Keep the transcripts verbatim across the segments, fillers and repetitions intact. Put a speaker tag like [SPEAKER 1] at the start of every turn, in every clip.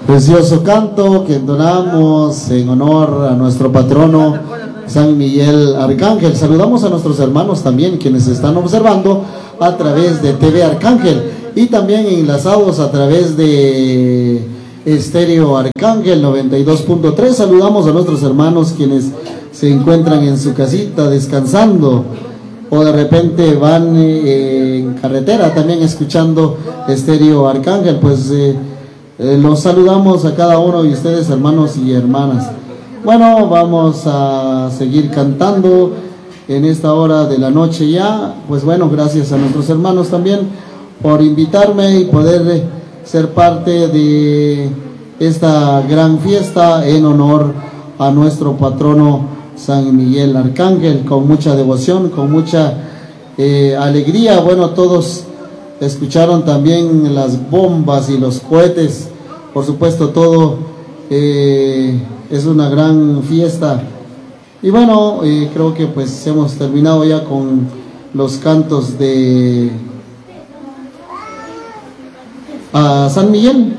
[SPEAKER 1] Precioso canto que entonamos en honor a nuestro patrono San Miguel Arcángel. Saludamos a nuestros hermanos también quienes están observando a través de T V Arcángel y también enlazados a través de Estéreo Arcángel noventa y dos punto tres. Saludamos a nuestros hermanos quienes se encuentran en su casita descansando o de repente van eh, en carretera también escuchando Estéreo Arcángel. Pues eh, eh, los saludamos a cada uno de ustedes, hermanos y hermanas. Bueno, vamos a seguir cantando en esta hora de la noche ya. Pues bueno, gracias a nuestros hermanos también por invitarme y poder ser parte de esta gran fiesta en honor a nuestro patrono San Miguel Arcángel, con mucha devoción, con mucha eh, alegría. Bueno, todos escucharon también las bombas y los cohetes, por supuesto todo eh, es una gran fiesta. Y bueno, eh, creo que pues hemos terminado ya con los cantos de a San Miguel.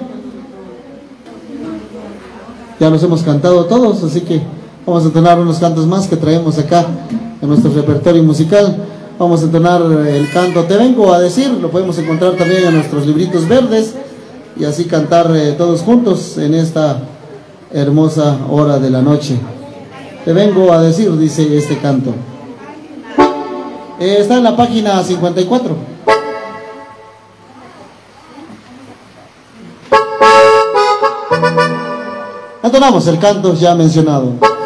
[SPEAKER 1] Ya los hemos cantado todos, así que vamos a entonar unos cantos más que traemos acá en nuestro repertorio musical. Vamos a entonar el canto Te vengo a decir, lo podemos encontrar también en nuestros libritos verdes, y así cantar eh, todos juntos en esta hermosa hora de la noche. Te vengo a decir, dice este canto. Eh, está en la página cincuenta y cuatro. Entonamos el canto ya mencionado.